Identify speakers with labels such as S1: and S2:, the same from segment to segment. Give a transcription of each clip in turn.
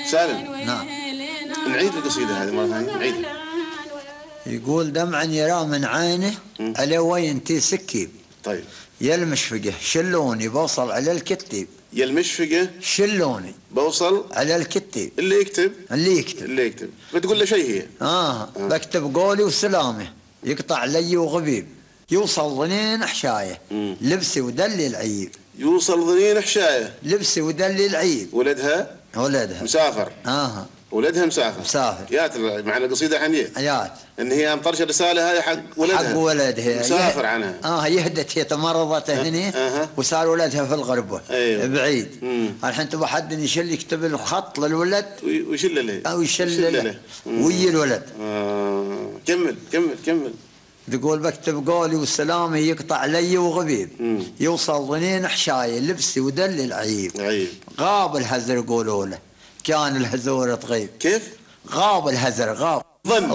S1: سالم.
S2: نعم.
S1: نعيد القصيدة هذه مرة ثانية، نعيد.
S2: يقول دمعا يرى من عينه على وين تسكيب.
S1: طيب.
S2: يا المشفقة شلوني بوصل على الكتيب.
S1: يا المشفقة
S2: شلوني
S1: بوصل
S2: على الكتيب.
S1: اللي يكتب
S2: اللي يكتب
S1: بتقول له شيء هي.
S2: بكتب قولي وسلامه يقطع لي وغبيب. يوصل ظنين احشايه لبسي ودلي العيب.
S1: يوصل ظنين احشايه
S2: لبسي ودلي العيب.
S1: ولدها مسافر. ولدها مسافر. يات معنى القصيدة حنيه.
S2: يات
S1: ان هي مطرشه الرساله هذه حق ولدها مسافر عنها.
S2: يهدت هي تمرضت هنا وصار ولدها في الغربه.
S1: أيوه.
S2: بعيد. الحين تبغى حد يشل يكتب الخط للولد
S1: ويشل له
S2: او يشل له ويا الولد.
S1: كمل.
S2: تقول بكتب قولي والسلام يقطع لي وغبيب. يوصل ظنين حشايه لبسي ودلي العيب. غاب الهزر يقولوا له كان الهزور تغيب.
S1: كيف؟
S2: غاب الهزر غاب.
S1: ظن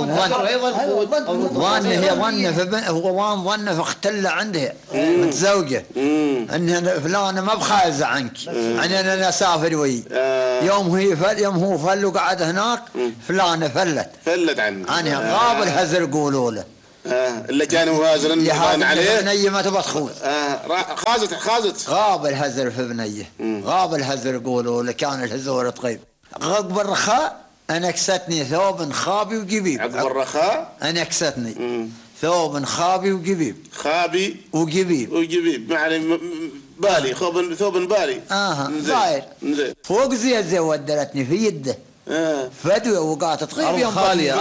S2: هو ظن فاختل عندها متزوجه ان فلانه ما بخايزه عنك انا اسافر وي. يوم هو فل وقعد هناك فلانه فلت عنها. غاب الهزر يقولوا له
S1: اللي كان مهاجرا بان عليه
S2: بنيه ما تبغى تخوض.
S1: خازت
S2: غاب الهزر في بنيه. غاب الهزر يقولوا له كان الهزور تغيب. عقب الرخاء انكستني ثوب خابي وجبيب.
S1: عقب الرخاء
S2: انكستني ثوب خابي وجبيب.
S1: خابي وجبيب معنى بالي ثوب بالي.
S2: ظاهر فوق زي ودرتني في يده. فدوى وقعت تغيب يوم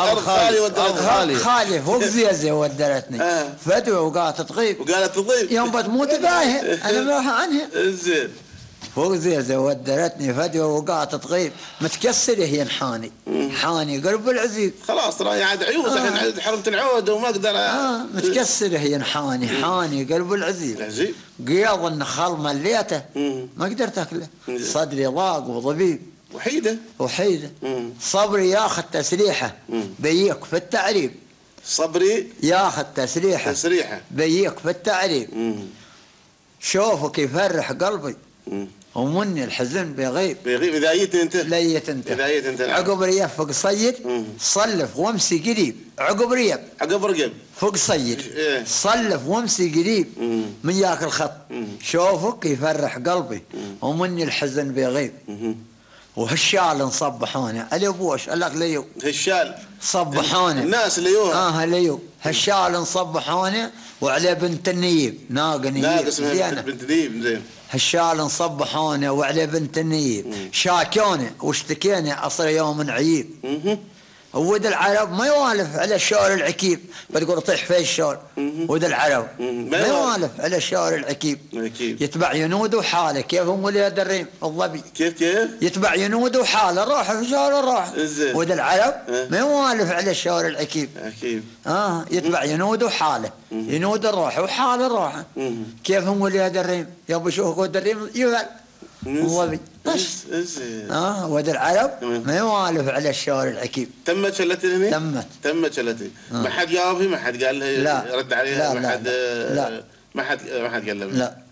S2: خالي فوق زي ودرتني. فدوى وقعت تغيب
S1: وقالت تغيب
S2: يوم بتموت باهي انا ما عنها.
S1: زين
S2: فوق زي ودرتني فدوى وقعت تغيب. متكسره هي حاني قلب العزيز.
S1: خلاص ترى عاد عيوز الحين حرمت العود وما اقدر.
S2: متكسره هي حاني قلب العزيز. قياض ان خال مليته ما قدرت اكله. صدري ضاق وضبيب. وحيده. صبري ياخذ تسريحه بيك في التعريب.
S1: صبري
S2: ياخذ تسريحه بيك في التعريب. شوفك يفرح قلبي ومني الحزن بيغيب.
S1: اذا
S2: ليت انت عقب ريب فوق صيد صلف وامسي قريب. عقب ريب فوق صيد صلف وامسي قريب من ياك الخط. شوفك يفرح قلبي ومني الحزن بيغيب. وهالشال نصبحونه على ابوش قال لك ليو
S1: هالشال
S2: صبحونه
S1: الناس ليوها
S2: ليو هالشال نصبحونه وعلى بنت النيب
S1: ناقص بنت النيب. زين
S2: هالشال نصبحونه وعلى بنت النيب. شاكونه واشتكينا اصل يوم عيب. ود العرب ما يوالف على الشعر العكيب. بتقول طيح في الشعر. ود العرب ما يوالف على الشعر العكيب. يتبع ينود وحاله كيف هم ولاد الريم الظبي.
S1: كيف
S2: يتبع ينود وحاله روح في شعر الروح. ود العرب ما يوالف على الشعر العكيب. يتبع ينود وحاله ينود الروح وحال الروح. كيف هم ولاد الريم يبي يشوف ود الريم يفعل الظبي بس. ود العرب ما يوالف على الشعر العكيب.
S1: تمت شلتي هنا؟ تمت شلتي. ما حد جاوب ما حد قال له رد عليها؟
S2: لا
S1: ما حد قال له؟
S2: لا